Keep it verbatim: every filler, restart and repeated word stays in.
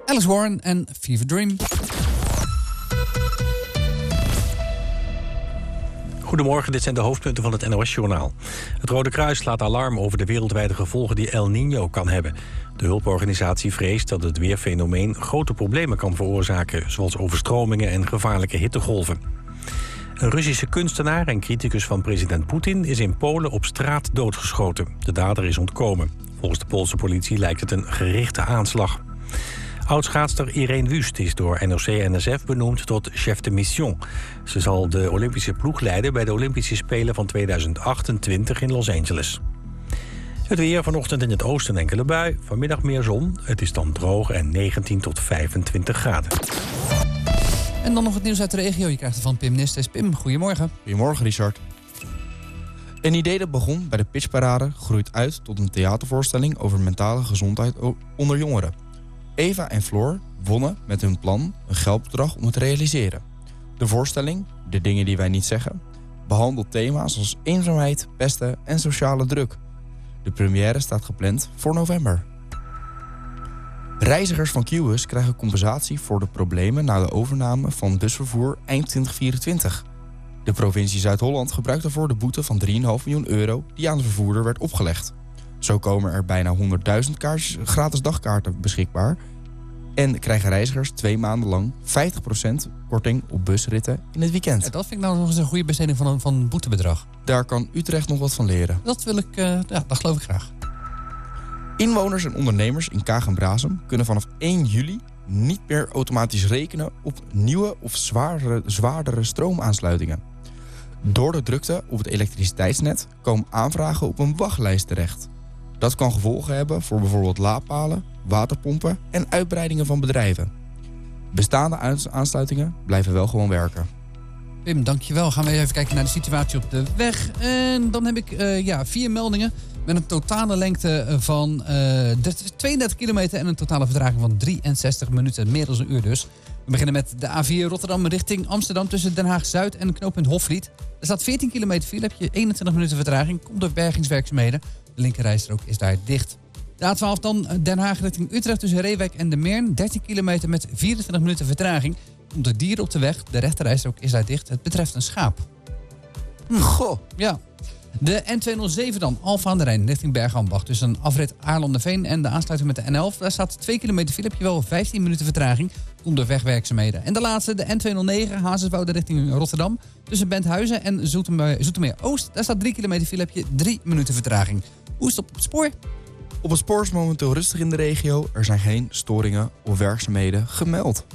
Alice Warren en Fever Dream. Goedemorgen, dit zijn de hoofdpunten van het N O S-journaal. Het Rode Kruis slaat alarm over de wereldwijde gevolgen die El Niño kan hebben. De hulporganisatie vreest dat het weerfenomeen grote problemen kan veroorzaken, zoals overstromingen en gevaarlijke hittegolven. Een Russische kunstenaar en criticus van president Poetin is in Polen op straat doodgeschoten. De dader is ontkomen. Volgens de Poolse politie lijkt het een gerichte aanslag. Oudschaatster Irene Wust is door N O C-N S F benoemd tot chef de mission. Ze zal de Olympische ploeg leiden bij de Olympische Spelen van tweeduizend achtentwintig in Los Angeles. Het weer, vanochtend in het oosten een enkele bui. Vanmiddag meer zon. Het is dan droog en negentien tot vijfentwintig graden. En dan nog het nieuws uit de regio. Je krijgt het van Pim Nistes. Pim, goedemorgen. Goedemorgen, Richard. Een idee dat begon bij de pitchparade groeit uit tot een theatervoorstelling over mentale gezondheid onder jongeren. Eva en Floor wonnen met hun plan een geldbedrag om het te realiseren. De voorstelling, De Dingen Die Wij Niet Zeggen, behandelt thema's als eenzaamheid, pesten en sociale druk. De première staat gepland voor november. Reizigers van Q-bus krijgen compensatie voor de problemen na de overname van busvervoer eind twintig vierentwintig. De provincie Zuid-Holland gebruikt daarvoor de boete van drie komma vijf miljoen euro die aan de vervoerder werd opgelegd. Zo komen er bijna honderdduizend kaartjes, gratis dagkaarten beschikbaar en krijgen reizigers twee maanden lang vijftig procent korting op busritten in het weekend. Ja, dat vind ik nou nog eens een goede besteding van een, van een boetebedrag. Daar kan Utrecht nog wat van leren. Dat wil ik, uh, ja, dat geloof ik graag. Inwoners en ondernemers in Kaag en Brasem kunnen vanaf één juli niet meer automatisch rekenen op nieuwe of zwaardere, zwaardere stroomaansluitingen. Door de drukte op het elektriciteitsnet komen aanvragen op een wachtlijst terecht. Dat kan gevolgen hebben voor bijvoorbeeld laadpalen, waterpompen en uitbreidingen van bedrijven. Bestaande aansluitingen blijven wel gewoon werken. Pim, dankjewel. Gaan we even kijken naar de situatie op de weg. En dan heb ik uh, ja, vier meldingen met een totale lengte van uh, tweeëndertig kilometer en een totale vertraging van drieënzestig minuten. Meer dan een uur dus. We beginnen met de A vier Rotterdam richting Amsterdam tussen Den Haag-Zuid en knooppunt Hofvliet. Er staat veertien kilometer file, heb je eenentwintig minuten vertraging. Komt door bergingswerkzaamheden. De linkerrijstrook is daar dicht. De A twaalf dan Den Haag richting Utrecht tussen Reewijk en de Meern. dertien kilometer met vierentwintig minuten vertraging. Komt door dieren op de weg. De rechterrijstrook is daar dicht. Het betreft een schaap. Hm. Goh. Ja. De N tweehonderdzeven dan, Alphen aan de Rijn richting Bergambacht. Tussen een afrit Aarlanderveen en de aansluiting met de N elf. Daar staat twee kilometer file, heb je wel vijftien minuten vertraging. Komt door wegwerkzaamheden. En de laatste, de N tweehonderdnegen, Hazerswoude richting Rotterdam. Tussen Benthuizen en Zoetermeer, Zoetermeer Oost. Daar staat drie kilometer file, heb je drie minuten vertraging. Hoe is het op het spoor? Op het spoor is momenteel rustig in de regio. Er zijn geen storingen of werkzaamheden gemeld.